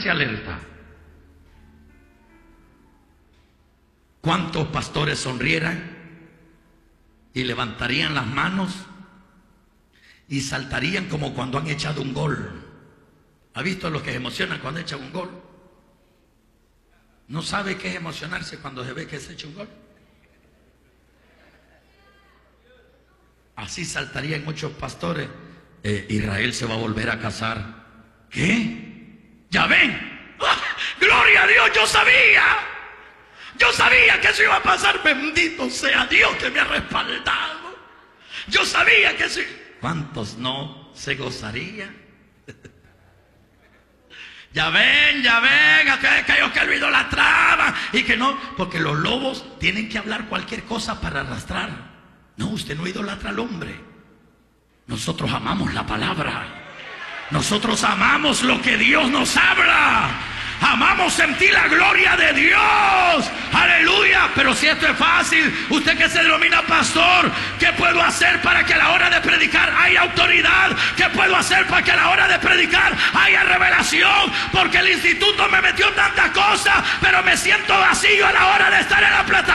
manténgase alerta. ¿Cuántos pastores sonrieran y levantarían las manos y saltarían como cuando han echado un gol? ¿Ha visto los que se emocionan cuando echan un gol? ¿No sabe qué es emocionarse cuando se ve que se echa un gol? Así saltarían muchos pastores. Israel se va a volver a casar. ¿Qué? ¿Ya ven? ¡Ah! ¡Gloria a Dios! Yo sabía que eso iba a pasar. Bendito sea Dios que me ha respaldado. Yo sabía que sí. ¿Cuántos no se gozarían? Ya ven, aquellos que lo idolatraban y que no, porque los lobos tienen que hablar cualquier cosa para arrastrar. No, usted no idolatra al hombre. Nosotros amamos la palabra. Nosotros amamos lo que Dios nos habla. Amamos sentir la gloria de Dios. Aleluya. Pero si esto es fácil, usted que se denomina pastor, ¿qué puedo hacer para que a la hora de predicar haya autoridad? ¿Qué puedo hacer para que a la hora de predicar haya revelación? Porque el instituto me metió tantas cosas, pero me siento vacío a la hora de estar en la plataforma.